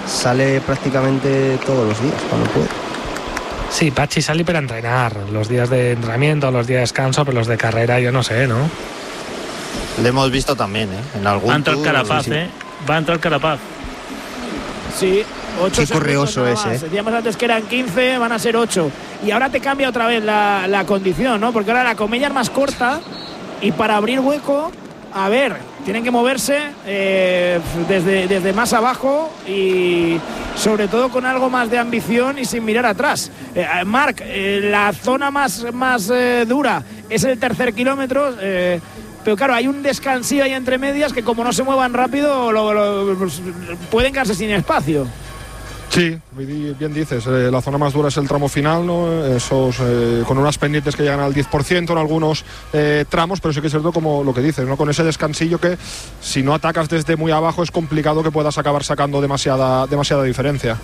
sale prácticamente todos los días cuando puede. Sí, Pachi sale para entrenar, los días de entrenamiento, los días de descanso, pero los de carrera yo no sé, ¿no? Le hemos visto también, en algún Va a entrar Carapaz, sí. Va a entrar Carapaz. Sí, 8 Qué correoso es, Decíamos antes que eran 15, van a ser 8. Y ahora te cambia otra vez la condición, ¿no? Porque ahora la comella es más corta y para abrir hueco, a ver, tienen que moverse desde más abajo y sobre todo con algo más de ambición y sin mirar atrás. Marc, la zona más dura es el tercer kilómetro, pero claro, hay un descansillo ahí entre medias que como no se muevan rápido pueden quedarse sin espacio. Sí, bien dices, la zona más dura es el tramo final, ¿no? Esos con unas pendientes que llegan al 10% en algunos tramos, pero sí que es cierto como lo que dices, ¿no? Con ese descansillo que si no atacas desde muy abajo es complicado que puedas acabar sacando demasiada diferencia.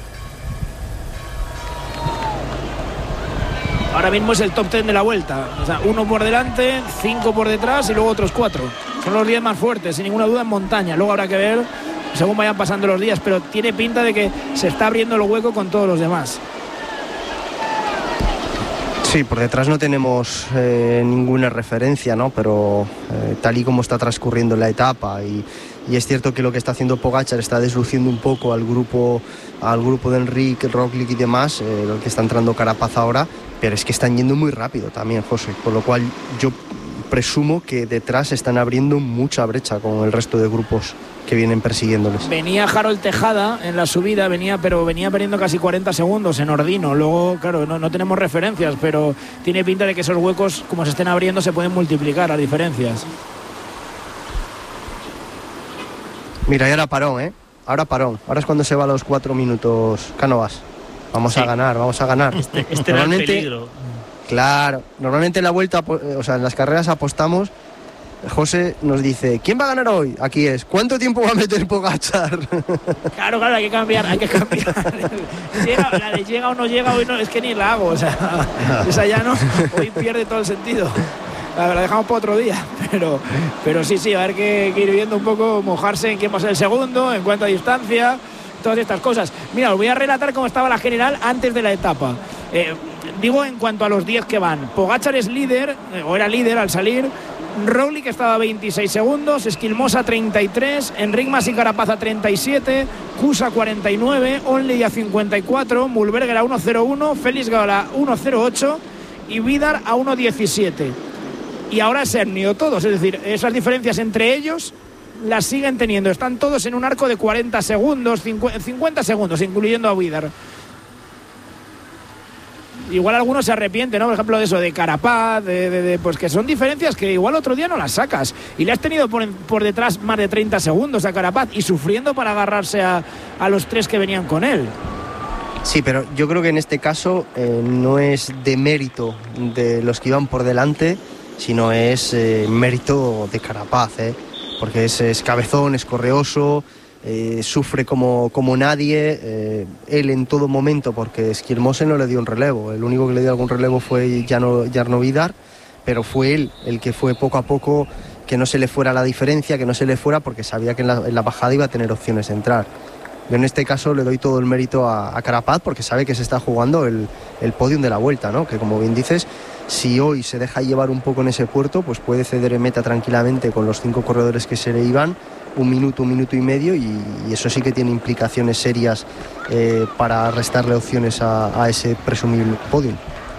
Ahora mismo es el top 10 de la vuelta, o sea, 1 por delante, 5 por detrás y luego otros 4. Son los 10 más fuertes, sin ninguna duda en montaña. Luego habrá que ver según vayan pasando los días, pero tiene pinta de que se está abriendo el hueco con todos los demás. Sí, por detrás no tenemos ninguna referencia, ¿no? Pero tal y como está transcurriendo la etapa y es cierto que lo que está haciendo Pogačar está desluciendo un poco al grupo de Enric, Roglic y demás, el que está entrando Carapaz ahora, pero es que están yendo muy rápido también, José, con lo cual yo presumo que detrás están abriendo mucha brecha con el resto de grupos que vienen persiguiéndoles. Venía Harold Tejada en la subida, pero venía perdiendo casi 40 segundos en Ordino. Luego, claro, no tenemos referencias, pero tiene pinta de que esos huecos, como se estén abriendo, se pueden multiplicar las diferencias. Mira, y ahora parón, Ahora parón. Ahora es cuando se va a los 4 minutos. Cánovas. Vamos a ganar. Este era el peligro. Claro, normalmente en la vuelta, o sea, en las carreras apostamos. José nos dice, ¿quién va a ganar hoy? Aquí es, ¿cuánto tiempo va a meter Pogačar? Claro, hay que cambiar. Llega o no llega, hoy no, es que ni la hago, o sea, esa ya no, hoy pierde todo el sentido. La dejamos para otro día, pero sí, a ver que ir viendo un poco, mojarse en quién va a ser el segundo, en cuánta distancia, todas estas cosas. Mira, os voy a relatar cómo estaba la general antes de la etapa. Digo en cuanto a los 10 que van. Pogačar es líder, o era líder al salir. Roglic estaba a 26 segundos, Esquilmosa 33, Enric Mas y Carapaz a 37, Kusa 49, Onley a 54, Mühlberger a 1.01, Félix Gall a 1.08 y Vidar a 1.17. Y ahora es Ernio todos, es decir, esas diferencias entre ellos las siguen teniendo. Están todos en un arco de 40 segundos, 50 segundos, incluyendo a Vidar. Igual algunos se arrepienten, ¿no? Por ejemplo, de eso, de Carapaz, pues que son diferencias que igual otro día no las sacas. Y le has tenido por detrás más de 30 segundos a Carapaz y sufriendo para agarrarse a los 3 que venían con él. Sí, pero yo creo que en este caso no es de mérito de los que iban por delante, sino es mérito de Carapaz, porque es cabezón, es correoso, sufre como nadie, él en todo momento, porque Esquilmosa no le dio un relevo, el único que le dio algún relevo fue Jarno Vidar, pero fue él el que fue poco a poco que no se le fuera la diferencia, que no se le fuera, porque sabía que en la bajada iba a tener opciones de entrar. Yo en este caso le doy todo el mérito a Carapaz, porque sabe que se está jugando el podium de la Vuelta, ¿no? Que como bien dices, si hoy se deja llevar un poco en ese puerto, pues puede ceder en meta tranquilamente con los 5 corredores que se le iban, un minuto y medio, y eso sí que tiene implicaciones serias para restarle opciones a ese presumible podium.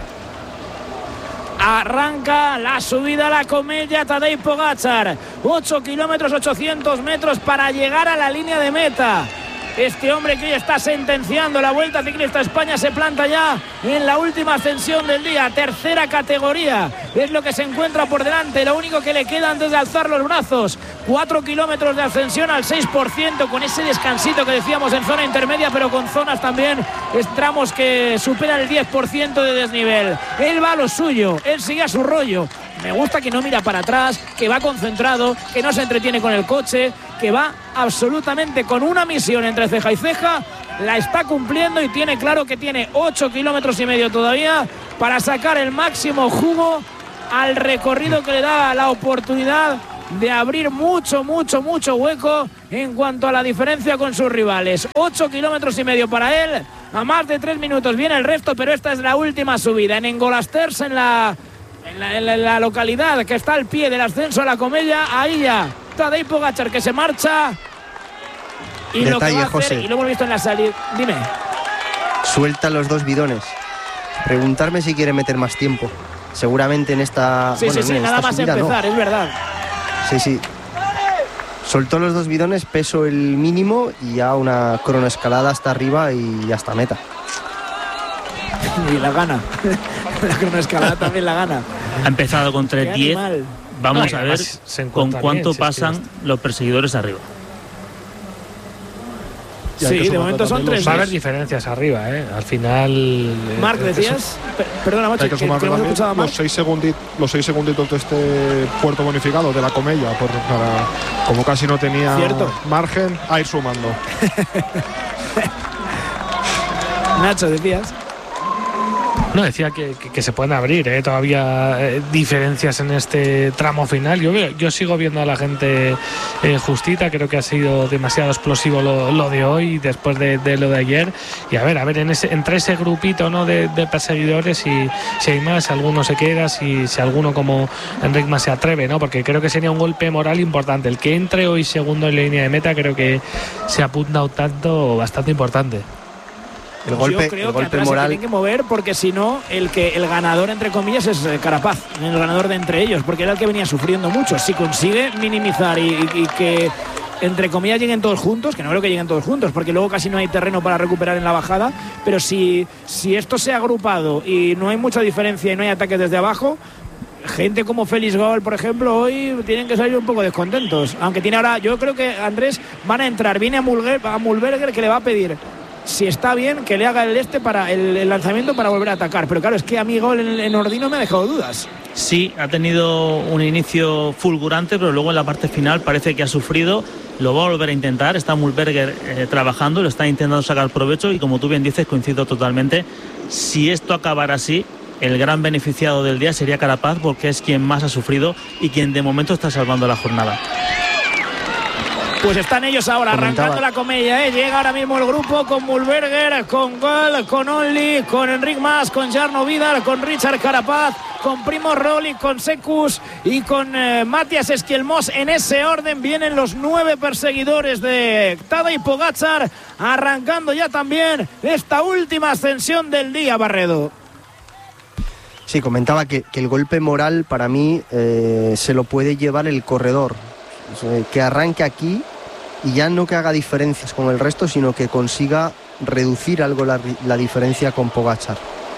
Arranca la subida a la Comella, Tadej Pogačar, 8 kilómetros, 800 metros para llegar a la línea de meta. Este hombre que hoy está sentenciando la Vuelta Ciclista a España se planta ya en la última ascensión del día, tercera categoría, es lo que se encuentra por delante, lo único que le queda antes de alzar los brazos. 4 kilómetros de ascensión al 6%, con ese descansito que decíamos en zona intermedia, pero con zonas también, tramos que superan el 10% de desnivel. Él va a lo suyo, él sigue a su rollo. Me gusta que no mira para atrás, que va concentrado, que no se entretiene con el coche, que va absolutamente con una misión entre ceja y ceja, la está cumpliendo y tiene claro que tiene 8 kilómetros y medio todavía para sacar el máximo jugo al recorrido que le da la oportunidad de abrir mucho hueco en cuanto a la diferencia con sus rivales. 8,5 kilómetros para él, a más de 3 minutos viene el resto, pero esta es la última subida en Engolasters, en la localidad que está al pie del ascenso a la Comella. Ahí ya Tadej Pogačar, que se marcha. Y detalle, lo que va a hacer, José, y lo hemos visto en la salida. Dime. Suelta los 2 bidones. Preguntarme si quiere meter más tiempo. Seguramente en esta. Sí, bueno, sí, en nada esta más subida, empezar, no. es verdad. Sí. Soltó los 2 bidones, peso el mínimo y ya una cronoescalada hasta arriba y hasta meta. Y la gana. La cronoescalada también la gana. Ha empezado con 3:10. Vamos a ver con cuánto pasan los perseguidores arriba. Sí, de momento son 3. Va a haber diferencias arriba, ¿eh? Al final. Marc, decías. Perdona, Macho, hay que sumar también los 6 segunditos de este puerto bonificado de la Comella, como casi no tenía margen, a ir sumando. Nacho, decías. No, decía que se pueden abrir todavía diferencias en este tramo final. Yo sigo viendo a la gente justita. Creo que ha sido demasiado explosivo lo de hoy después de lo de ayer. Y a ver entre ese grupito, ¿no?, de perseguidores, si hay más, si alguno se queda, si alguno como Enric Mas se atreve, ¿no? Porque creo que sería un golpe moral importante. El que entre hoy segundo en la línea de meta creo que se ha apuntado tanto bastante importante. El golpe, yo creo el que golpe atrás moral. se tienen que mover, porque si no, el ganador entre comillas es Carapaz, el ganador de entre ellos, porque era el que venía sufriendo mucho. Si consigue minimizar y que entre comillas lleguen todos juntos, que no creo que lleguen todos juntos, porque luego casi no hay terreno para recuperar en la bajada, pero si esto se ha agrupado y no hay mucha diferencia y no hay ataques desde abajo, gente como Félix Gall, por ejemplo, hoy tienen que salir un poco descontentos. Aunque tiene ahora, yo creo que Andrés van a entrar, viene a Mühlberger, que le va a pedir, si está bien, que le haga para el lanzamiento para volver a atacar. Pero claro, es que a mí Gol en Ordino me ha dejado dudas. Sí, ha tenido un inicio fulgurante, pero luego en la parte final parece que ha sufrido. Lo va a volver a intentar. Está Mühlberger trabajando, lo está intentando sacar provecho y, como tú bien dices, coincido totalmente. Si esto acabara así, el gran beneficiado del día sería Carapaz, porque es quien más ha sufrido y quien de momento está salvando la jornada. Pues están ellos ahora arrancando la Comella, Llega ahora mismo el grupo con Mühlberger, con Gol, con Only, con Enric Mas, con Jarno Vidal, con Richard Carapaz, con Primož Roglič, con Sekus y con Matías Esquielmós. En ese orden vienen los 9 perseguidores de Tadej Pogačar, arrancando ya también esta última ascensión del día, Barredo. Sí, comentaba que el golpe moral para mí se lo puede llevar el corredor. Que arranque aquí y ya no que haga diferencias con el resto, sino que consiga reducir algo la diferencia con Pogačar.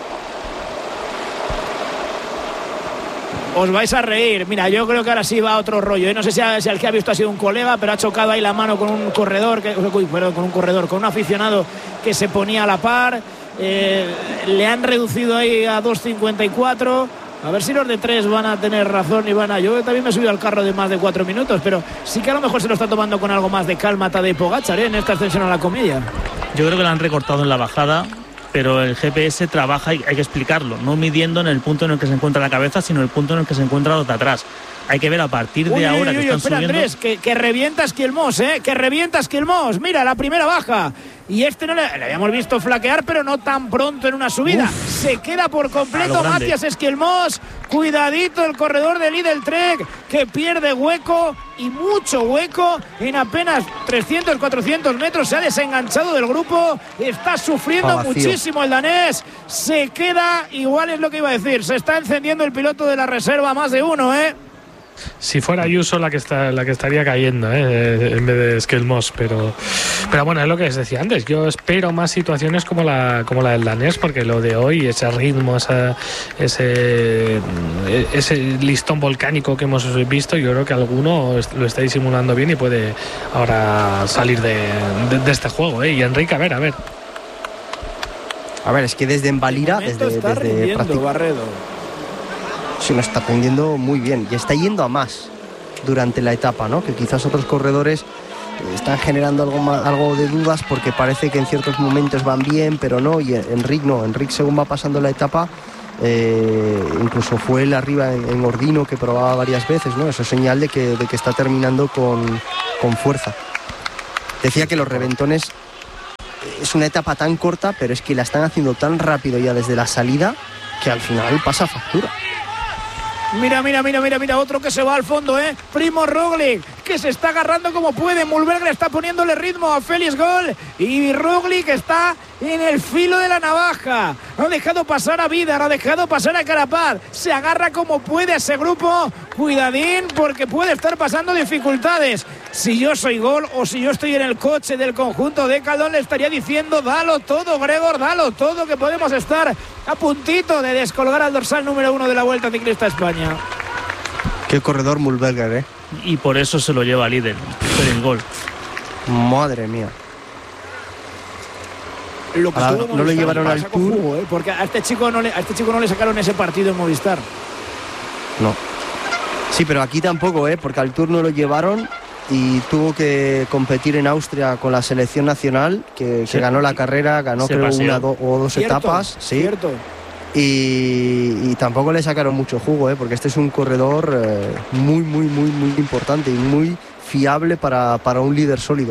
Os vais a reír. Mira, yo creo que ahora sí va otro rollo. No sé si el que ha visto ha sido un colega, pero ha chocado ahí la mano con un corredor, con un aficionado que se ponía a la par. Le han reducido ahí a 2.54. A ver si los de 3 van a tener razón y van a... Yo también me he subido al carro de más de 4 minutos, pero sí que a lo mejor se lo está tomando con algo más de calma Tadej Pogačar en esta ascensión a la Comella. Yo creo que lo han recortado en la bajada, pero el GPS trabaja, y hay que explicarlo, no midiendo en el punto en el que se encuentra la cabeza, sino en el punto en el que se encutra los de atrás. Hay que ver a partir de ahora que están espera, subiendo... Andrés, que revienta Esquielmós, que revienta Esquielmós. Mira, la primera baja. Y no le habíamos visto flaquear, pero no tan pronto en una subida. Se queda por completo Matías Esquielmós. Cuidadito el corredor de Lidl Trek, que pierde hueco, y mucho hueco. En apenas 300, 400 metros se ha desenganchado del grupo. Está sufriendo muchísimo el danés. Se queda, igual es lo que iba a decir, se está encendiendo el piloto de la reserva, más de uno, Si fuera Ayuso la que estaría cayendo, en vez de Esquielmós, pero bueno, es lo que les decía antes. Yo espero más situaciones como la del danés, porque lo de hoy, ese ritmo, ese listón volcánico que hemos visto, yo creo que alguno lo está disimulando bien y puede ahora salir de este juego, Y Enrique, a ver. A ver, es que desde Envalira, desde Barredo. Se lo está aprendiendo muy bien y está yendo a más durante la etapa, ¿no? Que quizás otros corredores están generando algo de dudas, porque parece que en ciertos momentos van bien, pero no. Y Enric no. Enric, según va pasando la etapa, incluso fue él arriba en Ordino, que probaba varias veces, ¿no? Eso es señal de que está terminando con fuerza. Decía que los reventones es una etapa tan corta, pero es que la están haciendo tan rápido ya desde la salida que al final pasa factura. Mira, otro que se va al fondo, Primo Roglic, que se está agarrando como puede. Mulberger está poniéndole ritmo a Felix Gol y Roglic está en el filo de la navaja. Ha dejado pasar a Vidar, ha dejado pasar a Carapaz. Se agarra como puede a ese grupo. Cuidadín, porque puede estar pasando dificultades. Si yo soy Gol o si yo estoy en el coche del conjunto de Caldón, le estaría diciendo: dalo todo, Gregor, dalo todo, que podemos estar a puntito de descolgar al dorsal número 1 de la Vuelta Ciclista a España. Qué corredor Mulberger, Y por eso se lo lleva líder, el Gol. Madre mía. Lo que no lo llevaron al Tour, jugo, porque a este chico no le sacaron ese partido en Movistar. No. Sí, pero aquí tampoco, porque al Tour no lo llevaron y tuvo que competir en Austria con la selección nacional, que ganó la carrera, ganó creo una o dos etapas. Sí. Cierto. Y tampoco le sacaron mucho jugo, porque este es un corredor muy importante y muy fiable para un líder sólido.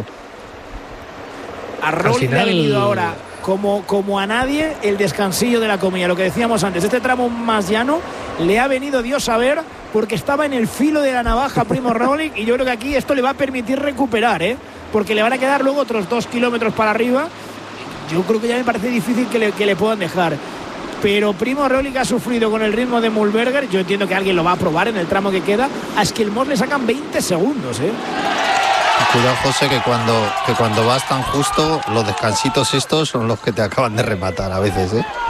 A Roglic le ha venido ahora como a nadie el descansillo de la comida, lo que decíamos antes, este tramo más llano le ha venido Dios a ver, porque estaba en el filo de la navaja Primo Roglic, y yo creo que aquí esto le va a permitir recuperar, porque le van a quedar luego otros 2 kilómetros para arriba. Yo creo que ya me parece difícil que le puedan dejar. Pero Primo Roglic ha sufrido con el ritmo de Mulberger. Yo entiendo que alguien lo va a probar en el tramo que queda. A Esquilmos le sacan 20 segundos, Cuidado, José, que cuando vas tan justo, los descansitos estos son los que te acaban de rematar a veces,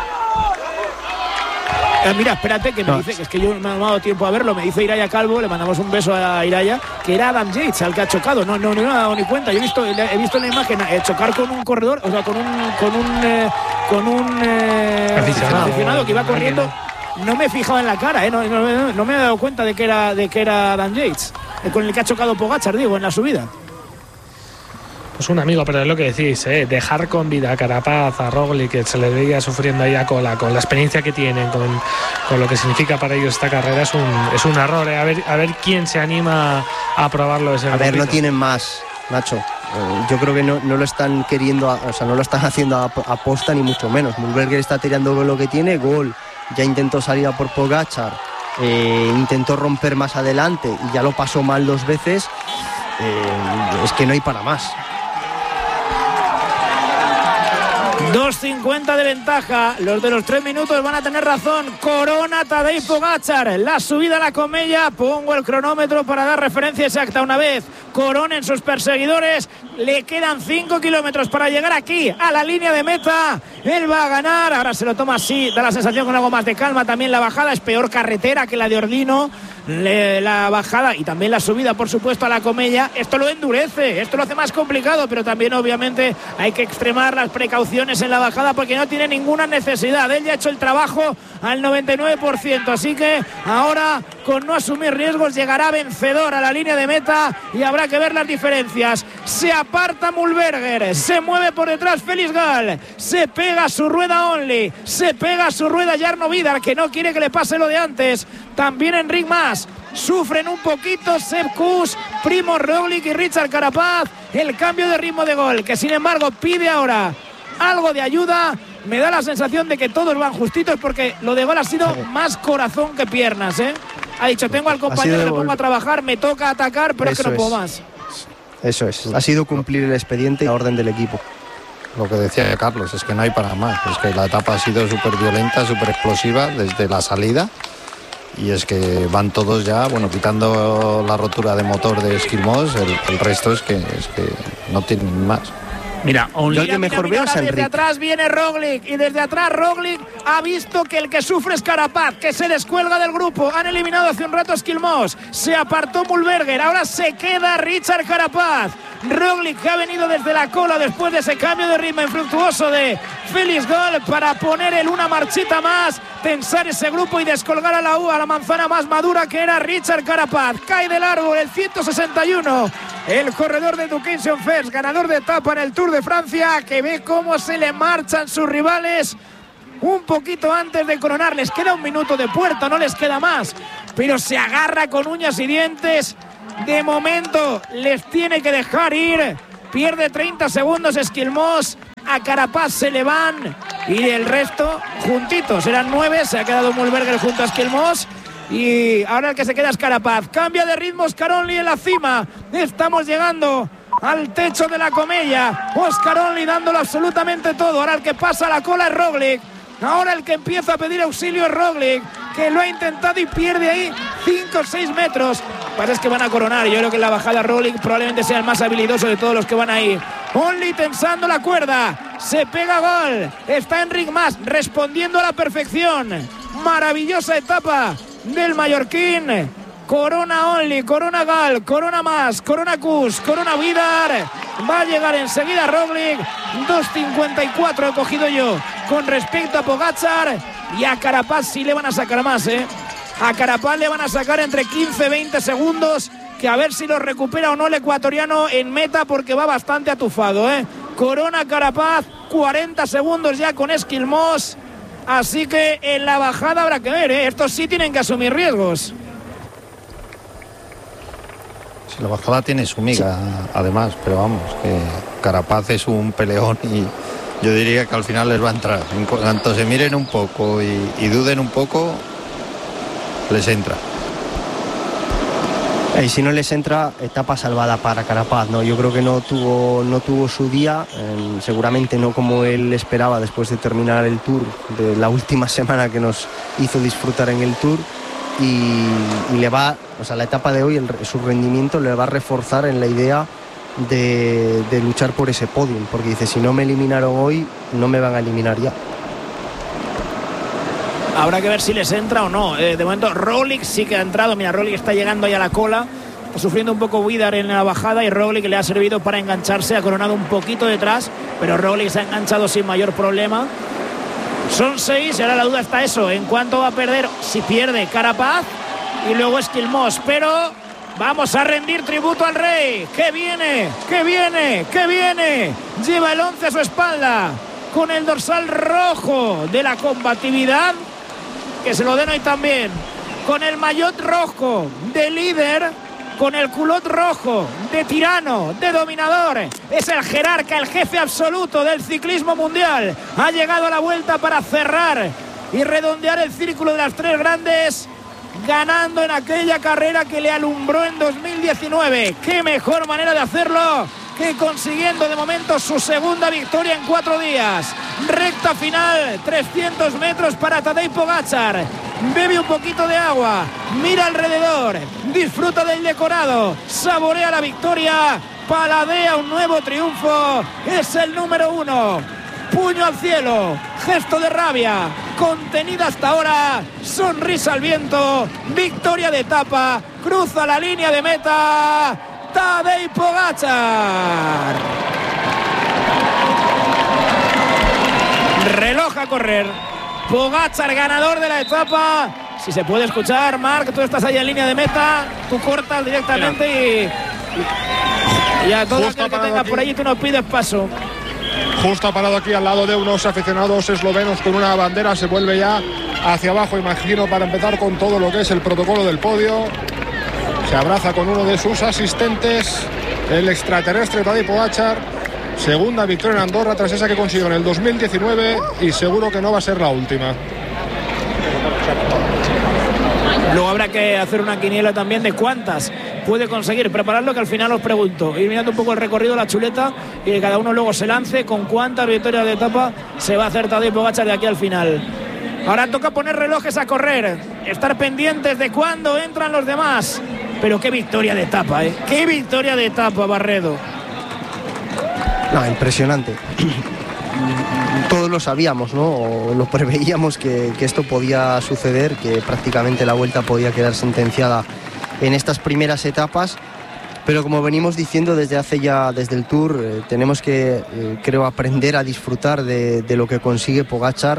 Mira, espérate, que me dice, que es que yo me ha dado tiempo a verlo, me dice Iraya Calvo, le mandamos un beso a Iraya, que era Adam Yates al que ha chocado. No me ha dado ni cuenta. Yo he visto en la imagen chocar con un corredor, o sea, con un aficionado que iba corriendo. No me he fijado en la cara, no me he dado cuenta de que era Adam Yates, con el que ha chocado Pogačar, digo, en la subida. Pues un amigo, pero es lo que decís, dejar con vida a Carapaz, a Roglic, que se le veía sufriendo ahí a cola, con la experiencia que tienen, con lo que significa para ellos esta carrera, es un error. A ver quién se anima a probarlo ese. A ver, no tienen más, Nacho. Yo creo que no lo están queriendo, o sea, no lo están haciendo a posta, ni mucho menos. Mulberger está tirando con lo que tiene. Gol ya intentó salir a por Pogačar, intentó romper más adelante y ya lo pasó mal 2 veces. Es que no hay para más. 2:50 de ventaja. Los de los 3 minutos van a tener razón. Corona Tadej Pogačar. La subida a la Comella. Pongo el cronómetro para dar referencia exacta. Una vez coronen sus perseguidores, le quedan 5 kilómetros para llegar aquí a la línea de meta. Él va a ganar. Ahora se lo toma así. Da la sensación con algo más de calma. También la bajada es peor carretera que la de Ordino. La bajada y también la subida, por supuesto, a la Comella. Esto lo endurece, esto lo hace más complicado, pero también obviamente hay que extremar las precauciones en la bajada porque no tiene ninguna necesidad. Él ya ha hecho el trabajo al 99%, así que ahora, con no asumir riesgos, llegará vencedor a la línea de meta y habrá que ver las diferencias. Se aparta Mulberger, se mueve por detrás Felix Gall, se pega a su rueda Only, se pega a su rueda Jarno Vidar, que no quiere que le pase lo de antes. También Enric Mas. Sufren un poquito Sepp Kuss, Primo Roglic y Richard Carapaz. El cambio de ritmo de Gol, que sin embargo pide ahora algo de ayuda. Me da la sensación de que todos van justitos, porque lo de Gol ha sido más corazón que piernas, Ha dicho, tengo al compañero, le pongo a trabajar, me toca atacar, pero es que no puedo más. Eso es, ha sido cumplir el expediente y la orden del equipo. Lo que decía Carlos, es que no hay para más. Es que la etapa ha sido súper violenta, súper explosiva desde la salida. Y es que van todos ya, quitando la rotura de motor de Esquilmos, el resto es que no tienen más. Mira, yo el que mejor veo es Enric. Desde atrás viene Roglic, y desde atrás Roglic ha visto que el que sufre es Carapaz, que se descuelga del grupo. Han eliminado hace un rato a Esquilmos, se apartó Mulberger, ahora se queda Richard Carapaz. Roglic, que ha venido desde la cola después de ese cambio de ritmo infructuoso de Felix Gall para poner una marchita más, tensar ese grupo y descolgar a la manzana más madura, que era Richard Carapaz. Cae del árbol el 161, el corredor de Education First, ganador de etapa en el Tour de Francia, que ve cómo se le marchan sus rivales un poquito antes de coronar. Les queda 1 minuto de puerta, no les queda más, pero se agarra con uñas y dientes. De momento les tiene que dejar ir pierde 30 segundos Esquilmós, a Carapaz se le van y el resto juntitos, eran 9, se ha quedado Mühlberger junto a Esquilmós y ahora el que se queda es Carapaz. Cambia de ritmo Óscar Onley en la cima, estamos llegando al techo de la Comella. Óscar Onley dándolo absolutamente todo. Ahora el que pasa a la cola es Roglic. Ahora el que empieza a pedir auxilio es Roglic, que lo ha intentado y pierde ahí 5 o 6 metros. Parece que van a coronar. Yo creo que en la bajada Roglic probablemente sea el más habilidoso de todos los que van ahí. Onley tensando la cuerda, se pega gol. Está Enric Mas respondiendo a la perfección. Maravillosa etapa del mallorquín. Corona Onley, corona Gal, corona Mas, corona Kuss, corona Vidar. Va a llegar enseguida Roglic. 2.54 he cogido yo con respecto a Pogačar. Y a Carapaz sí le van a sacar más, A Carapaz le van a sacar entre 15 y 20 segundos, que a ver si lo recupera o no el ecuatoriano en meta, porque va bastante atufado, Corona Carapaz, 40 segundos ya con Esquilmós. Así que en la bajada habrá que ver, Estos sí tienen que asumir riesgos. Si la bajada tiene su miga, además, pero vamos, que Carapaz es un peleón y yo diría que al final les va a entrar. En cuanto se miren un poco y duden un poco, les entra. Y si no les entra, etapa salvada para Carapaz, ¿no? Yo creo que no tuvo su día, seguramente no como él esperaba después de terminar el Tour, de la última semana que nos hizo disfrutar en el Tour. Y le va, la etapa de hoy, su rendimiento le va a reforzar en la idea de luchar por ese podium, porque dice, si no me eliminaron hoy, no me van a eliminar ya. Habrá que ver si les entra o no. De momento Roglic sí que ha entrado. Mira, Roglic está llegando ahí a la cola, está sufriendo un poco Vidar en la bajada y Roglic le ha servido para engancharse, ha coronado un poquito detrás, pero Roglic se ha enganchado sin mayor problema. Son 6 y ahora la duda está eso, en cuánto va a perder, si pierde Carapaz y luego Esquilmós, pero vamos a rendir tributo al rey, que viene, lleva el 11 a su espalda, con el dorsal rojo de la combatividad, que se lo den hoy también, con el maillot rojo de líder, con el culot rojo de tirano, de dominador. Es el jerarca, el jefe absoluto del ciclismo mundial. Ha llegado a la vuelta para cerrar y redondear el círculo de las 3 grandes, ganando en aquella carrera que le alumbró en 2019. Qué mejor manera de hacerlo que consiguiendo de momento su segunda victoria en 4 días. Recta final, 300 metros para Tadej Pogačar. Bebe un poquito de agua, mira alrededor, disfruta del decorado, saborea la victoria, paladea un nuevo triunfo. Es el número 1. Puño al cielo, gesto de rabia, contenida hasta ahora, sonrisa al viento, victoria de etapa, cruza la línea de meta, Tadej Pogačar. Reloj a correr. Pogačar, ganador de la etapa. Si se puede escuchar, Marc, tú estás ahí en línea de meta, tú cortas directamente y a todo aquel que tenga por allí tú nos pides paso. Justo ha parado aquí al lado de unos aficionados eslovenos con una bandera, se vuelve ya hacia abajo, imagino, para empezar con todo lo que es el protocolo del podio. Se abraza con uno de sus asistentes, el extraterrestre Tadej Pogačar. Segunda victoria en Andorra tras esa que consiguió en el 2019 y seguro que no va a ser la última. Luego habrá que hacer una quiniela también de cuántas puede conseguir. Prepararlo, que al final os pregunto. Ir mirando un poco el recorrido, la chuleta, y que cada uno luego se lance con cuántas victorias de etapa se va a hacer Tadej Pogačar de aquí al final. Ahora toca poner relojes a correr, estar pendientes de cuándo entran los demás. Pero qué victoria de etapa, qué victoria de etapa, Barredo. No, impresionante. Todos lo sabíamos, ¿no? O lo preveíamos que esto podía suceder, que prácticamente la vuelta podía quedar sentenciada en estas primeras etapas. Pero como venimos diciendo desde el Tour, tenemos que, creo, aprender a disfrutar de lo que consigue Pogačar.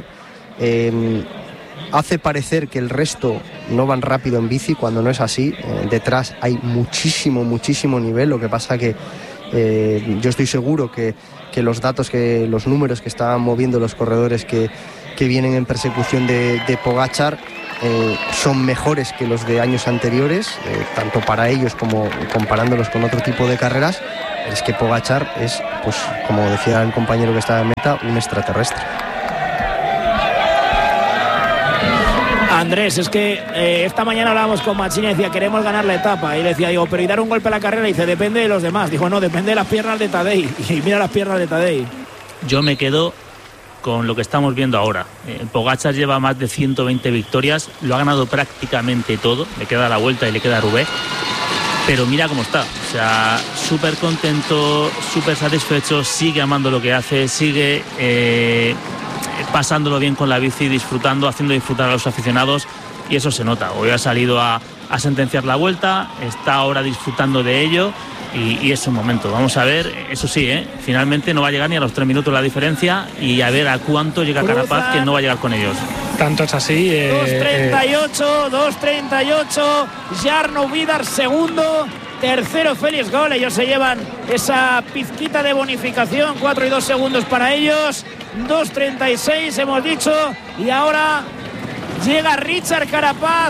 Hace parecer que el resto no van rápido en bici, cuando no es así. Detrás hay muchísimo nivel. Lo que pasa que yo estoy seguro que los números que están moviendo los corredores que vienen en persecución de Pogačar son mejores que los de años anteriores, tanto para ellos como comparándolos con otro tipo de carreras. Es que Pogačar es, pues como decía el compañero que estaba en meta, un extraterrestre. Andrés, es que esta mañana hablábamos con Machín y decía, queremos ganar la etapa. Y le decía, digo, pero ¿y dar un golpe a la carrera? Y dice, depende de los demás. Dijo, no, depende de las piernas de Tadej. Y mira las piernas de Tadej. Yo me quedo con lo que estamos viendo ahora. Pogačar lleva más de 120 victorias, lo ha ganado prácticamente todo. Le queda la Vuelta y le queda Roubaix. Pero mira cómo está, o sea, súper contento, súper satisfecho, sigue amando lo que hace, sigue pasándolo bien con la bici, disfrutando, haciendo disfrutar a los aficionados, y eso se nota. Hoy ha salido a sentenciar la Vuelta, está ahora disfrutando de ello y es un momento. Vamos a ver, eso sí, finalmente no va a llegar ni a los 3 minutos la diferencia, y a ver a cuánto llega Carapaz, que no va a llegar con ellos. Tanto es así. 2.38, Jarno Vidar segundo, tercero Félix Gol. Ellos se llevan esa pizquita de bonificación, 4 y 2 segundos para ellos. 2.36 hemos dicho, y ahora llega Richard Carapaz.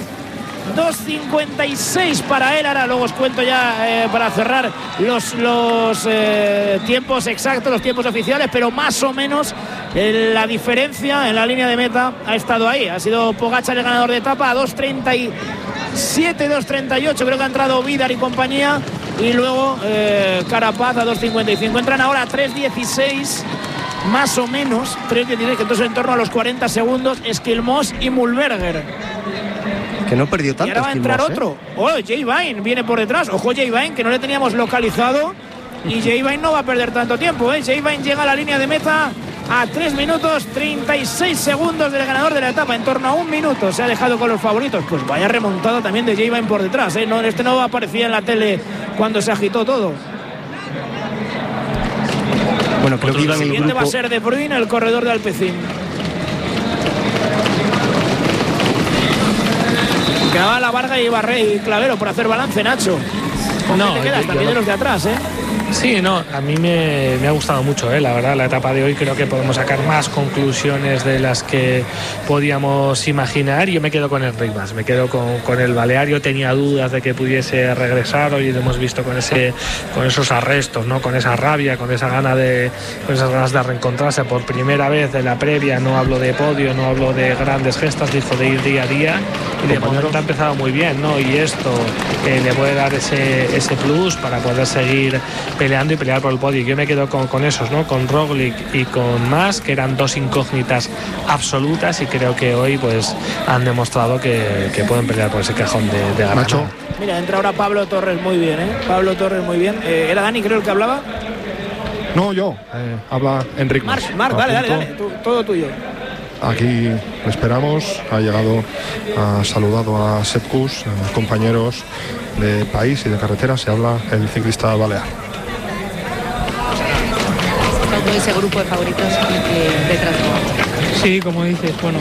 2.56 para él. Ahora luego os cuento ya para cerrar los tiempos exactos, los tiempos oficiales, pero más o menos la diferencia en la línea de meta ha estado ahí. Ha sido Pogačar el ganador de etapa a 2.37, 2.38, creo que ha entrado Vidar y compañía, y luego Carapaz a 2.55. Entran ahora a 3.16 más o menos, 3.16, que entonces en torno a los 40 segundos Skjelmos y Mühlberger. Que no perdió tanto. Y ahora va a entrar otro. Jay Vine viene por detrás. Ojo, Jay Vine, que no le teníamos localizado. Y Jay Vine no va a perder tanto tiempo. Jay Vine llega a la línea de meta a 3 minutos 36 segundos del ganador de la etapa. En torno a 1 minuto se ha dejado con los favoritos. Pues vaya remontada también de Jay Vine por detrás. No, este no aparecía en la tele cuando se agitó todo. Bueno, creo que el siguiente va a ser De Bruyne, el corredor de Alpecin. Quedaba la Varga y Clavero por hacer balance, Nacho. No, te quedas también de los de atrás, Sí, no, a mí me ha gustado mucho, la verdad, la etapa de hoy. Creo que podemos sacar más conclusiones de las que podíamos imaginar. Yo me quedo con Enric Mas, me quedo con el Baleario. Tenía dudas de que pudiese regresar. Hoy lo hemos visto con esos arrestos, ¿no? Con esa rabia, con esas ganas de reencontrarse por primera vez de la previa. No hablo de podio, no hablo de grandes gestas, dijo de ir día a día, y de momento ha empezado muy bien, ¿no? Y esto le puede dar ese plus para poder seguir peleando y pelear por el podio. Yo me quedo con esos, ¿no? Con Roglic y con Mas, que eran dos incógnitas absolutas, y creo que hoy pues han demostrado que pueden pelear por ese cajón de ganar. Nacho. Mira, entra ahora Pablo Torres muy bien, Pablo Torres muy bien. ¿Era Dani, creo, el que hablaba? No, yo. Habla Enric Mas. Marc, dale. Todo tuyo. Aquí le esperamos. Ha llegado, ha saludado a Sepp Kuss, compañeros de país y de carretera. Se habla el ciclista balear. Todo ese grupo de favoritos detrás de Pogačar. Sí, como dices, bueno,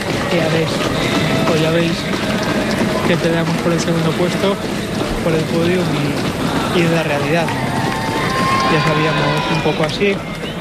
ya veis que peleamos por el segundo puesto, por el podio, y es la realidad. Ya sabíamos un poco así.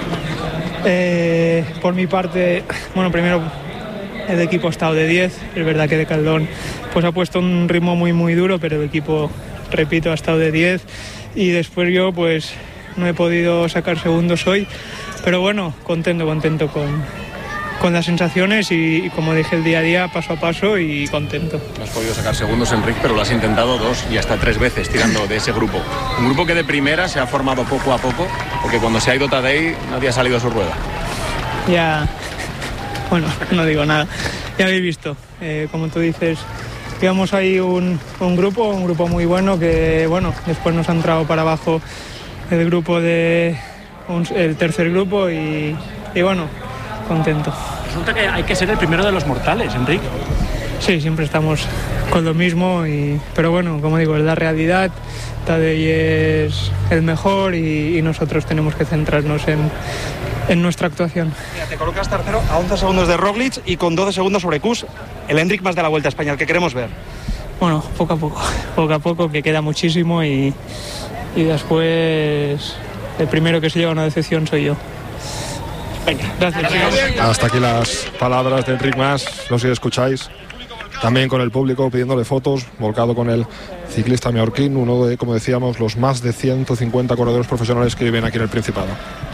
Por mi parte, bueno, primero el equipo ha estado de 10. Es verdad que De Caldón pues ha puesto un ritmo muy muy duro, pero el equipo, repito, ha estado de 10, y después yo pues no he podido sacar segundos hoy, pero bueno, contento con las sensaciones, y como dije, el día a día, paso a paso, y contento. No has podido sacar segundos, Enric, pero lo has intentado 2 y hasta 3 veces tirando de ese grupo. Un grupo que de primera se ha formado poco a poco, porque cuando se ha ido Tadej nadie ha salido a su rueda. Ya, bueno, no digo nada. Ya habéis visto, como tú dices, íbamos ahí un grupo muy bueno, que bueno, después nos ha entrado para abajo el grupo el tercer grupo, y bueno, contento. Resulta que hay que ser el primero de los mortales, Enric. Sí, siempre estamos con lo mismo, pero bueno, como digo, es la realidad. Tadej es el mejor, y nosotros tenemos que centrarnos en nuestra actuación. Mira, te colocas tercero a 11 segundos de Roglic y con 12 segundos sobre Kuss, el Enric Mas de la Vuelta a España, el que queremos ver. Bueno, poco a poco, que queda muchísimo, y después el primero que se lleva una decepción soy yo. Venga, gracias. Hasta aquí las palabras de Enric Mas. No sé si escucháis. también con el público pidiéndole fotos, volcado con el ciclista mallorquín, uno de, como decíamos, los más de 150 corredores profesionales que viven aquí en el Principado.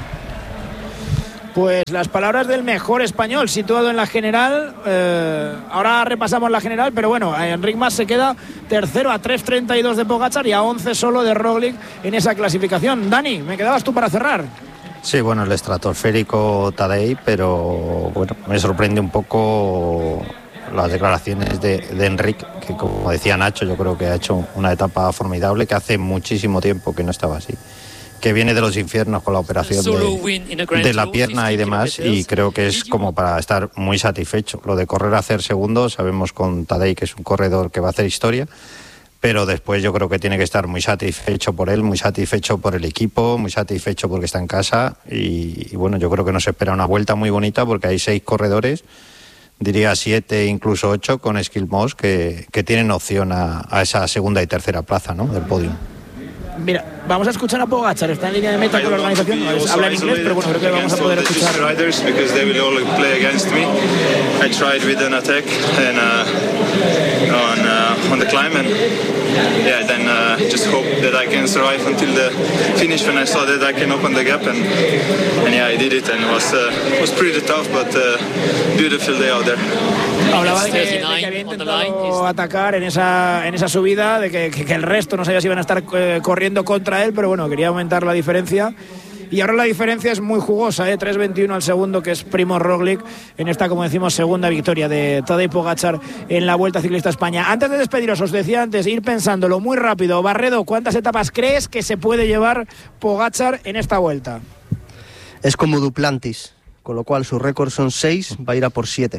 Pues las palabras del mejor español situado en la general. Ahora repasamos la general, pero bueno, Enric Mas se queda tercero a 3.32 de Pogačar y a 11 solo de Roglic en esa clasificación. Dani, ¿me quedabas tú para cerrar? Sí, bueno, el estratosférico Tadej, pero bueno, me sorprende un poco las declaraciones de Enric, que como decía Nacho, yo creo que ha hecho una etapa formidable, que hace muchísimo tiempo que no estaba así, que viene de los infiernos con la operación de la pierna y demás, y creo que es como para estar muy satisfecho. Lo de correr a hacer segundos, sabemos con Tadej que es un corredor que va a hacer historia, pero después yo creo que tiene que estar muy satisfecho por él, muy satisfecho por el equipo, muy satisfecho porque está en casa, y bueno, yo creo que nos espera una vuelta muy bonita porque hay 6 corredores, diría 7, incluso 8 con Eskil-Moss que tienen opción a esa segunda y tercera plaza, ¿no?, del podio. Mira, vamos a escuchar a Pogačar, está en línea de meta con la organización, habla en inglés, pero bueno, creo que vamos a poder escuchar. I tried with an attack and on the climb, and yeah, then just hope that I can survive until the finish when I saw that I can open the gap, and yeah, I did it, and it was pretty tough, but beautiful day out there. Hablaba de que había intentado atacar en esa subida, de que el resto no sabía si iban a estar corriendo contra él, pero bueno, quería aumentar la diferencia. Y ahora la diferencia es muy jugosa, 3.21 al segundo, que es Primož Roglic, en esta, como decimos, segunda victoria de Tadej Pogačar en la Vuelta Ciclista España. Antes de despediros, os decía antes, ir pensándolo muy rápido. Barredo, ¿cuántas etapas crees que se puede llevar Pogačar en esta Vuelta? Es como Duplantis, con lo cual su récord son 6, va a ir a por 7.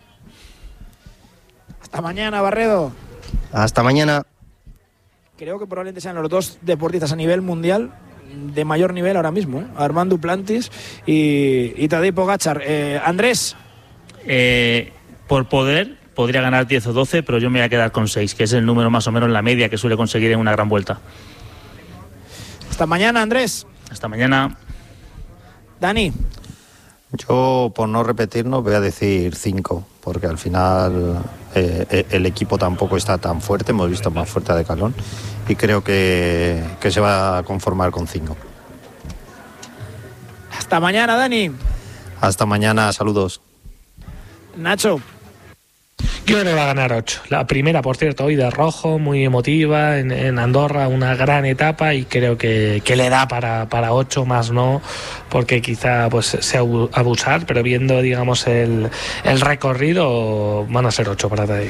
Hasta mañana, Barredo. Hasta mañana. Creo que probablemente sean los dos deportistas a nivel mundial de mayor nivel ahora mismo, Armand Duplantis y Tadej Pogačar. Andrés. Por poder podría ganar 10 o 12, pero yo me voy a quedar con 6, que es el número más o menos la media que suele conseguir en una gran vuelta. Hasta mañana, Andrés. Hasta mañana. Dani. Yo, por no repetirnos, voy a decir 5, porque al final el equipo tampoco está tan fuerte, hemos visto más fuerte a Decathlon, y creo que se va a conformar con 5. Hasta mañana, Dani. Hasta mañana, saludos. Nacho. Yo creo que va a ganar 8. La primera, por cierto, hoy de rojo, muy emotiva, en Andorra, una gran etapa, y creo que le da para 8, más no, porque quizá pues sea abusar, pero viendo, digamos, el recorrido, van a ser 8 para Tadej.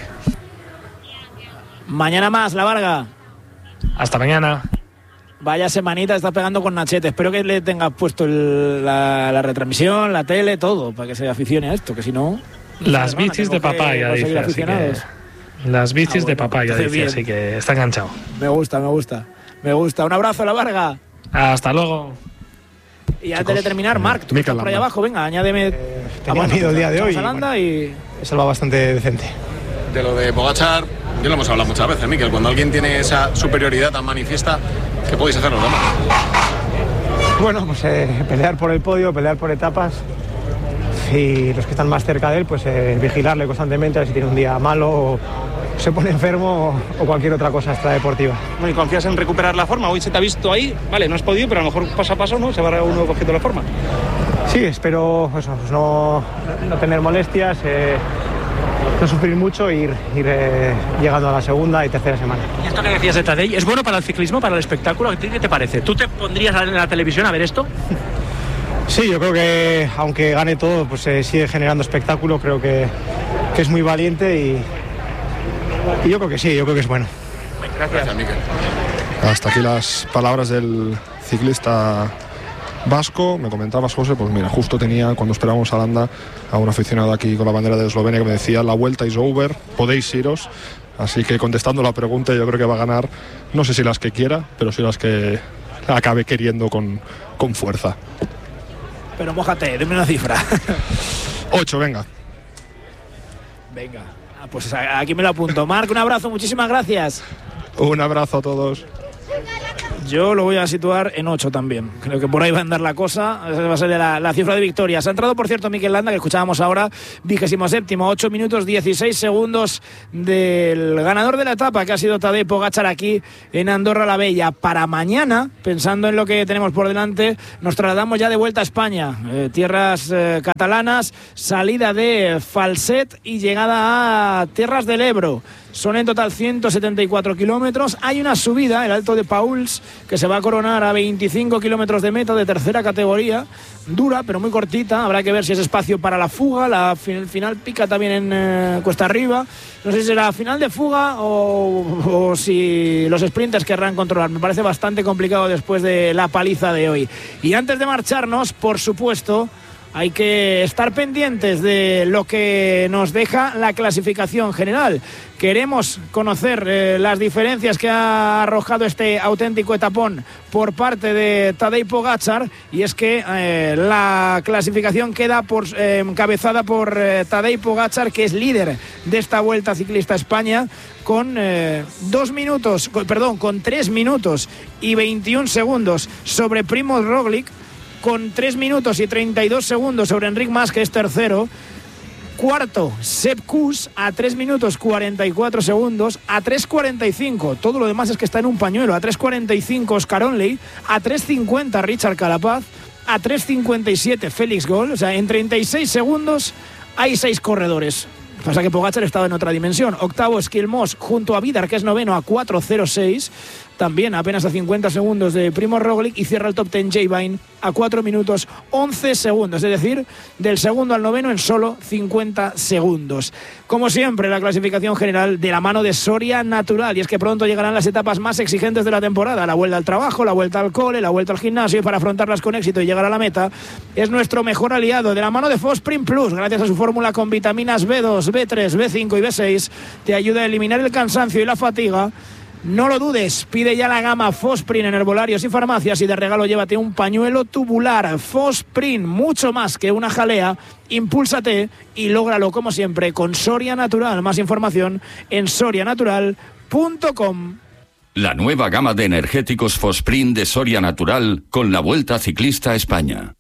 Mañana más, La Varga. Hasta mañana. Vaya semanita está pegando con Nachete. Espero que le tengas puesto la retransmisión, la tele, todo, para que se aficione a esto, que si no... Las bicis de papaya, dice, así que... Las bicis de papaya, dice, así que está enganchado. Me gusta. Un abrazo, La Varga. Hasta luego. Y antes de terminar, Marc, tú estás por ahí abajo, venga, añádeme... Tenía miedo el día de hoy. Y eso va bastante decente. De lo de Pogačar, ya lo hemos hablado muchas veces, Mikel, cuando alguien tiene esa superioridad tan manifiesta, ¿qué podéis hacer los demás? Bueno, pues pelear por el podio, pelear por etapas, y los que están más cerca de él, pues vigilarle constantemente a ver si tiene un día malo o se pone enfermo o cualquier otra cosa extradeportiva. ¿Y confías en recuperar la forma? Hoy se te ha visto ahí, vale, no has podido, pero a lo mejor paso a paso, ¿no? Se va uno cogiendo la forma. Sí, espero pues no tener molestias, no sufrir mucho e ir llegando a la segunda y tercera semana. ¿Y esto que decías de Tadej es bueno para el ciclismo, para el espectáculo? ¿Qué te parece? ¿Tú te pondrías en la televisión a ver esto? Sí, yo creo que aunque gane todo, pues sigue generando espectáculo. Creo que es muy valiente y yo creo que sí, yo creo que es bueno. Gracias, Mikel. Hasta aquí las palabras del ciclista vasco. Me comentabas, José, pues mira, justo tenía, cuando esperábamos a Landa, a un aficionado aquí con la bandera de Eslovenia que me decía: la vuelta is over, podéis iros. Así que, contestando la pregunta, yo creo que va a ganar, no sé si las que quiera, pero sí las que acabe queriendo con fuerza. Pero mójate, dime una cifra. 8, venga. Venga, pues aquí me lo apunto. Marc, un abrazo, muchísimas gracias. Un abrazo a todos. Yo lo voy a situar en 8 también. Creo que por ahí va a andar la cosa. Esa va a ser la cifra de victorias. Ha entrado, por cierto, Mikel Landa, que escuchábamos ahora, 27º, 8 minutos 16 segundos del ganador de la etapa, que ha sido Tadej Pogačar aquí en Andorra la Bella. Para mañana, pensando en lo que tenemos por delante, nos trasladamos ya de vuelta a España. Tierras catalanas, salida de Falset y llegada a Tierras del Ebro. Son en total 174 kilómetros. Hay una subida, el Alto de Pauls, que se va a coronar a 25 kilómetros de meta de tercera categoría. Dura, pero muy cortita. Habrá que ver si es espacio para la fuga. El final pica también en cuesta arriba. No sé si será final de fuga o si los sprinters querrán controlar. Me parece bastante complicado después de la paliza de hoy. Y antes de marcharnos, por supuesto, hay que estar pendientes de lo que nos deja la clasificación general. Queremos conocer las diferencias que ha arrojado este auténtico etapón por parte de Tadej Pogačar, y es que la clasificación queda encabezada por Tadej Pogačar, que es líder de esta Vuelta Ciclista a España, con 3 minutos y 21 segundos sobre Primož Roglič, con 3 minutos y 32 segundos sobre Enric Mas, que es tercero. Cuarto, Sepp Kuss, a 3 minutos 44 segundos, a 3.45. Todo lo demás es que está en un pañuelo. A 3.45 Oscar Onley, a 3.50 Richard Carapaz, a 3.57 Félix Gol. O sea, en 36 segundos hay 6 corredores. Pasa que Pogačar estaba en otra dimensión. Octavo, Eskil Moss, junto a Vidar, que es noveno, a 4.06. También apenas a 50 segundos de Primož Roglič, y cierra el top 10 Jay Vine a 4 minutos 11 segundos. Es decir, del segundo al noveno en solo 50 segundos. Como siempre, la clasificación general de la mano de Soria Natural. Y es que pronto llegarán las etapas más exigentes de la temporada. La vuelta al trabajo, la vuelta al cole, la vuelta al gimnasio. Y para afrontarlas con éxito y llegar a la meta, es nuestro mejor aliado. De la mano de Fosprint Plus, gracias a su fórmula con vitaminas B2, B3, B5 y B6, te ayuda a eliminar el cansancio y la fatiga. No lo dudes, pide ya la gama Fosprint en herbolarios y farmacias, y de regalo llévate un pañuelo tubular. Fosprint, mucho más que una jalea. Impúlsate y lógralo, como siempre, con Soria Natural. Más información en sorianatural.com. La nueva gama de energéticos Fosprint de Soria Natural con la Vuelta Ciclista a España.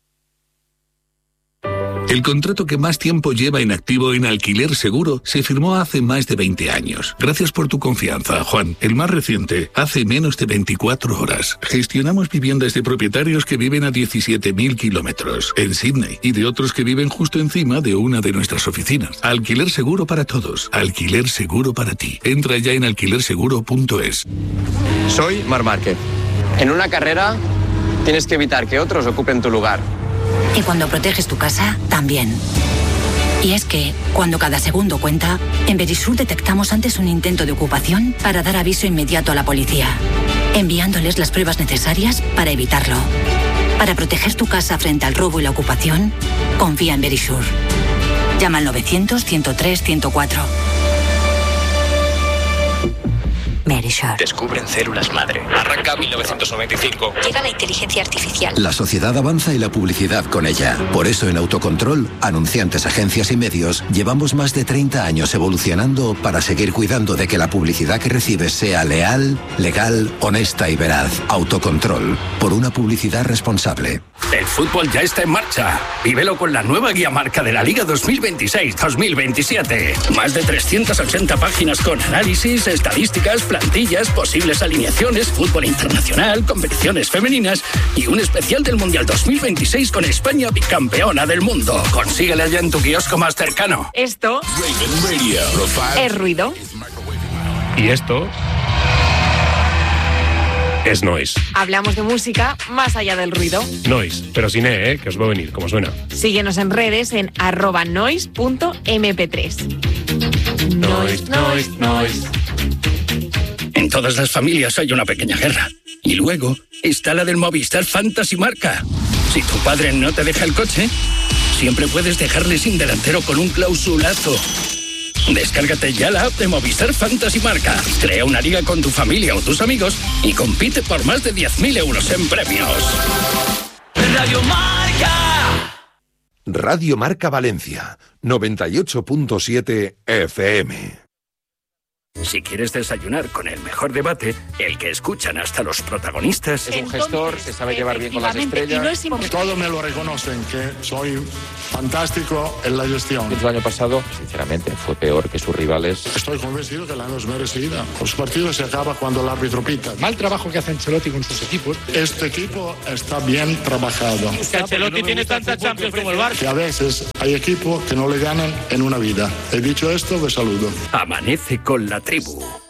El contrato que más tiempo lleva inactivo en Alquiler Seguro se firmó hace más de 20 años. Gracias por tu confianza, Juan. El más reciente, hace menos de 24 horas. Gestionamos viviendas de propietarios que viven a 17.000 kilómetros en Sydney y de otros que viven justo encima de una de nuestras oficinas. Alquiler Seguro para todos. Alquiler Seguro para ti. Entra ya en alquilerseguro.es. Soy Marc Márquez. En una carrera tienes que evitar que otros ocupen tu lugar. Y cuando proteges tu casa, también. Y es que, cuando cada segundo cuenta, en Verisur detectamos antes un intento de ocupación para dar aviso inmediato a la policía, enviándoles las pruebas necesarias para evitarlo. Para proteger tu casa frente al robo y la ocupación, confía en Verisur. Llama al 900-103-104. Verisur. Descubren células madre. Arranca 1995. Llega la inteligencia artificial. La sociedad avanza y la publicidad con ella. Por eso en Autocontrol, anunciantes, agencias y medios, llevamos más de 30 años evolucionando para seguir cuidando de que la publicidad que recibes sea leal, legal, honesta y veraz. Autocontrol. Por una publicidad responsable. El fútbol ya está en marcha. Vívelo con la nueva guía marca de la Liga 2026-2027. Más de 380 páginas con análisis, estadísticas, plantillas, posibles alineaciones, fútbol internacional, competiciones femeninas y un especial del Mundial 2026 con España bicampeona del mundo. Consíguela ya en tu kiosco más cercano. Esto es ruido. Y esto es noise. Hablamos de música más allá del ruido. Noise, pero sin que os va a venir, como suena. Síguenos en redes en @noise.mp3. Noise. En todas las familias hay una pequeña guerra. Y luego está la del Movistar Fantasy Marca. Si tu padre no te deja el coche, siempre puedes dejarle sin delantero con un clausulazo. Descárgate ya la app de Movistar Fantasy Marca. Crea una liga con tu familia o tus amigos y compite por más de 10.000 euros en premios. Radio Marca. Radio Marca Valencia, 98.7 FM. Si quieres desayunar con el mejor debate, el que escuchan hasta los protagonistas. Es un gestor que sabe llevar bien con las estrellas. Todos me lo reconocen, que soy fantástico en la gestión. El año pasado, sinceramente, fue peor que sus rivales. Estoy convencido que la no es merecida. Los partidos se acaban cuando el árbitro pita. Mal trabajo que hace Ancelotti con sus equipos. Este equipo está bien trabajado. Que Ancelotti tiene tanta Champions como el Barça. Que a veces hay equipos que no le ganan en una vida. He dicho esto, me saludo. Amanece con la tribu.